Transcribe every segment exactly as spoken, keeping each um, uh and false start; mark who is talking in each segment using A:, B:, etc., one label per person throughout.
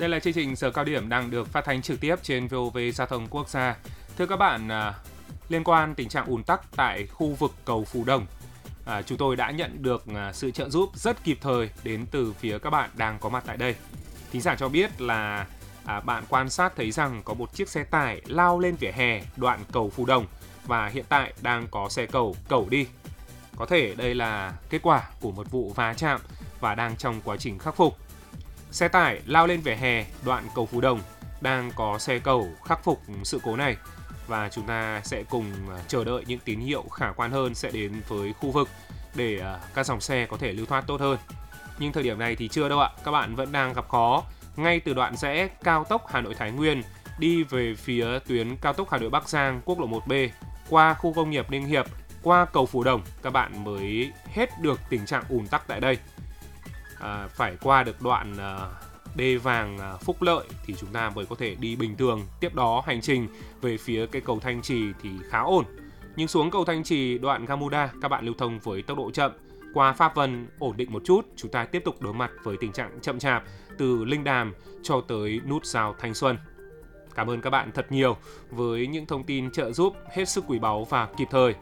A: Đây là chương trình Giờ Cao Điểm đang được phát thanh trực tiếp trên vê o vê Giao thông Quốc gia. Thưa các bạn, à, liên quan tình trạng ùn tắc tại khu vực cầu Phú Đồng, à, chúng tôi đã nhận được à, sự trợ giúp rất kịp thời đến từ phía các bạn đang có mặt tại đây. Thính giả cho biết là à, bạn quan sát thấy rằng có một chiếc xe tải lao lên vỉa hè đoạn cầu Phú Đồng và hiện tại đang có xe cầu cẩu đi. Có thể đây là kết quả của một vụ va chạm và đang trong quá trình khắc phục. Xe tải lao lên vỉa hè đoạn cầu Phú Đồng, đang có xe cầu khắc phục sự cố này và chúng ta sẽ cùng chờ đợi những tín hiệu khả quan hơn sẽ đến với khu vực để các dòng xe có thể lưu thoát tốt hơn. Nhưng thời điểm này thì chưa đâu ạ, các bạn vẫn đang gặp khó ngay từ đoạn rẽ cao tốc Hà Nội Thái Nguyên đi về phía tuyến cao tốc Hà Nội Bắc Giang quốc lộ một B qua khu công nghiệp Ninh Hiệp qua cầu Phú Đồng, các bạn mới hết được tình trạng ùn tắc tại đây. À, phải qua được đoạn à, đê vàng à, Phúc Lợi thì chúng ta mới có thể đi bình thường. Tiếp đó hành trình về phía cây cầu Thanh Trì thì khá ổn. Nhưng xuống cầu Thanh Trì đoạn Gamuda các bạn lưu thông với tốc độ chậm. Qua Pháp Vân ổn định một chút, chúng ta tiếp tục đối mặt với tình trạng chậm chạp từ Linh Đàm cho tới nút giao Thanh Xuân. Cảm ơn các bạn thật nhiều với những thông tin trợ giúp hết sức quý báu và kịp thời.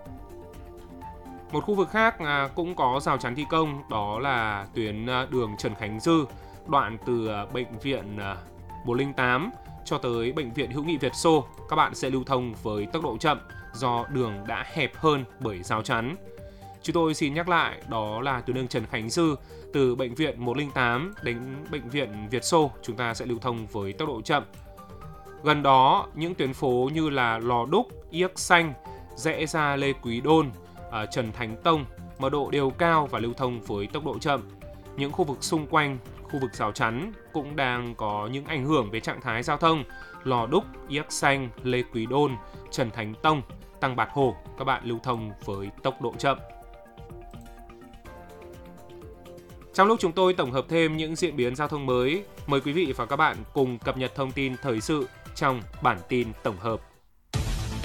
A: Một khu vực khác cũng có rào chắn thi công, đó là tuyến đường Trần Khánh Dư, đoạn từ bệnh viện một không tám cho tới bệnh viện Hữu nghị Việt Xô. Các bạn sẽ lưu thông với tốc độ chậm do đường đã hẹp hơn bởi rào chắn. Chúng tôi xin nhắc lại, đó là tuyến đường Trần Khánh Dư từ bệnh viện một không tám đến bệnh viện Việt Xô, chúng ta sẽ lưu thông với tốc độ chậm. Gần đó, những tuyến phố như là Lò Đúc, Yếc Xanh, rẽ ra Lê Quý Đôn, Trần Thánh Tông, mật độ đều cao và lưu thông với tốc độ chậm. Những khu vực xung quanh, khu vực rào chắn cũng đang có những ảnh hưởng về trạng thái giao thông. Lò Đúc, Yếc Xanh, Lê Quý Đôn, Trần Thánh Tông, Tăng Bạc Hồ, các bạn lưu thông với tốc độ chậm. Trong lúc chúng tôi tổng hợp thêm những diễn biến giao thông mới, mời quý vị và các bạn cùng cập nhật thông tin thời sự trong bản tin tổng hợp.